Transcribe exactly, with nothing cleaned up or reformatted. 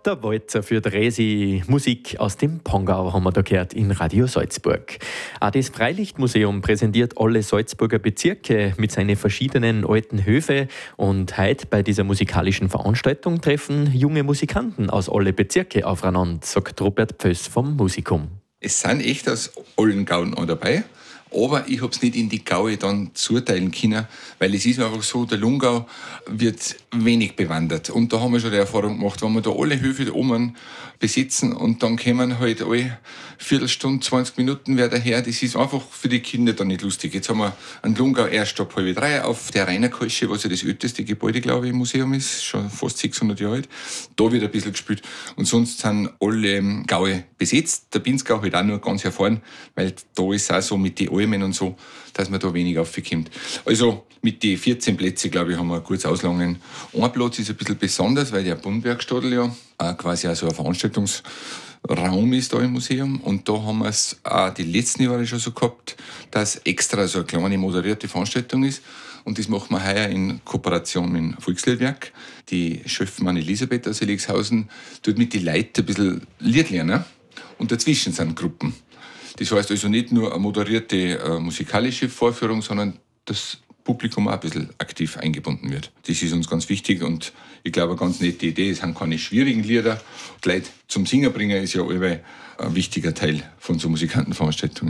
Der Walzer für die Resi, Musik aus dem Pongau haben wir da gehört in Radio Salzburg. Auch das Freilichtmuseum präsentiert alle Salzburger Bezirke mit seinen verschiedenen alten Höfe. Und heute bei dieser musikalischen Veranstaltung treffen junge Musikanten aus alle Bezirke aufeinander, sagt Robert Pföss vom Musikum. Es sind echt aus allen Gauen auch dabei. Aber ich habe es nicht in die Gaue dann zuteilen können, weil es ist einfach so, der Lungau wird wenig bewandert. Und da haben wir schon die Erfahrung gemacht, wenn wir da alle Höfe da oben besitzen und dann kommen halt alle Viertelstunde, zwanzig Minuten wer daher, das ist einfach für die Kinder dann nicht lustig. Jetzt haben wir einen Lungau erst ab halb drei auf der Rainerkalsche, was ja das älteste Gebäude, glaube ich, im Museum ist, schon fast sechshundert Jahre alt. Da wird ein bisschen gespielt. Und sonst sind alle Gaue besetzt. Der Pinzgau halt auch nur ganz erfahren, weil da ist es auch so mit den Almen und so, dass man da wenig aufkommt. Also mit den vierzehn Plätzen, glaube ich, haben wir kurz auslangen. Ein Platz ist ein bisschen besonders, weil der Bundbergstadel ja auch quasi auch so ein Veranstaltungsraum ist da im Museum. Und da haben wir es auch die letzten Jahre schon so gehabt, dass extra so eine kleine moderierte Veranstaltung ist. Und das machen wir heuer in Kooperation mit dem Volksliedwerk. Die Schöffmann Elisabeth aus Elixhausen tut mit den Leuten ein bisschen Lied lernen. Und dazwischen sind Gruppen. Das heißt also nicht nur eine moderierte äh, musikalische Vorführung, sondern das Publikum auch ein bisschen aktiv eingebunden wird. Das ist uns ganz wichtig und ich glaube, eine ganz nette Idee. Es sind keine schwierigen Lieder. Die Leute zum Singen bringen ist ja immer ein wichtiger Teil von so Musikantenveranstaltungen.